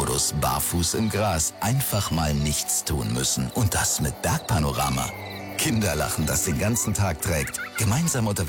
Urlaubsmodus, barfuß im Gras, einfach mal nichts tun müssen. Und das mit Bergpanorama. Kinderlachen, das den ganzen Tag trägt. Gemeinsam unterwegs